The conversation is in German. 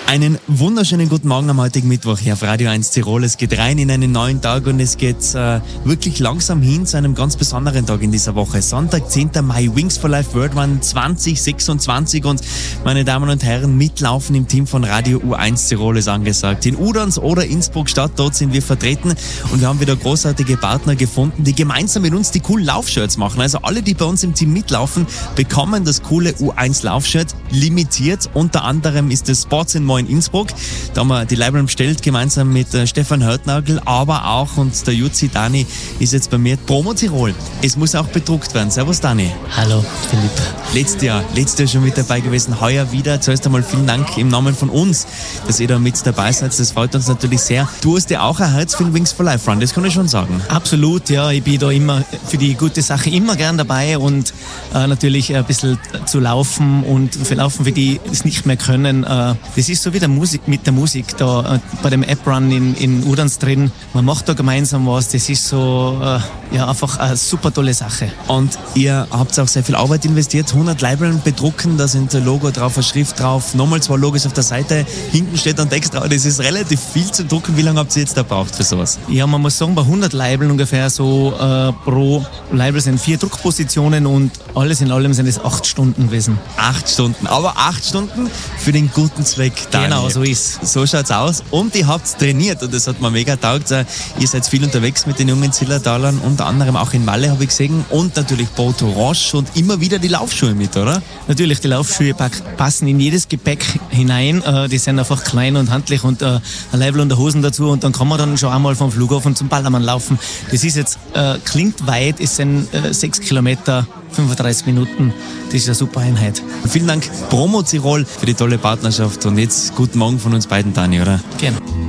Einen wunderschönen guten Morgen am heutigen Mittwoch hier auf Radio 1 Tirol. Es geht rein in einen neuen Tag und es geht wirklich langsam hin zu einem ganz besonderen Tag in dieser Woche. Sonntag, 10. Mai, Wings for Life World Run 2026 und meine Damen und Herren, mitlaufen im Team von Radio U1 Tirol ist angesagt. In Udans oder Innsbruck Stadt, dort sind wir vertreten und wir haben wieder großartige Partner gefunden, die gemeinsam mit uns die coolen Laufshirts machen. Also alle, die bei uns im Team mitlaufen, bekommen das coole U1 Laufshirt limitiert. Unter anderem ist es Sports in in Innsbruck. Da haben wir die Leiber bestellt, gemeinsam mit Stefan Hörtnagel, aber auch, und der Jutzi Dani ist jetzt bei mir, Promo Tirol. Es muss auch bedruckt werden. Servus Dani. Hallo Philipp. Letztes Jahr schon mit dabei gewesen, heuer wieder. Zuerst einmal vielen Dank im Namen von uns, dass ihr da mit dabei seid. Das freut uns natürlich sehr. Du hast ja auch ein Herz für den Wings for Life Run, das kann ich schon sagen. Absolut, ja. Ich bin da immer für die gute Sache immer gern dabei und natürlich ein bisschen zu laufen und für Laufen, für die es nicht mehr können. Das ist so wie mit der Musik da bei dem App-Run in Udans drin. Man macht da gemeinsam was. Das ist so einfach eine super tolle Sache. Und ihr habt auch sehr viel Arbeit investiert. 100 Leibeln bedrucken, da sind ein Logo drauf, eine Schrift drauf, nochmal 2 Logos auf der Seite. Hinten steht ein Text drauf. Das ist relativ viel zu drucken. Wie lange habt ihr jetzt da gebraucht für sowas? Ja, man muss sagen, bei 100 Leibeln ungefähr so pro Leibel sind 4 Druckpositionen und alles in allem sind es 8 Stunden gewesen. 8 Stunden, aber 8 Stunden für den guten Zweck. Genau, so ist. So schaut's aus. Und ihr habt trainiert und das hat mir mega taugt. Ihr seid viel unterwegs mit den jungen Zillertalern, unter anderem auch in Malle habe ich gesehen und natürlich Boto Roche und immer wieder die Laufschuhe mit, oder? Natürlich, die Laufschuhe passen in jedes Gepäck hinein. Die sind einfach klein und handlich und ein Leibel und Hosen dazu und dann kann man dann schon einmal vom Flughafen zum Ballermann laufen. Das ist jetzt, klingt weit, es sind 6 Kilometer, 35 Minuten. Das ist eine super Einheit. Vielen Dank Promo Tirol für die tolle Partnerschaft und jetzt guten Morgen von uns beiden, Dani, oder? Gerne.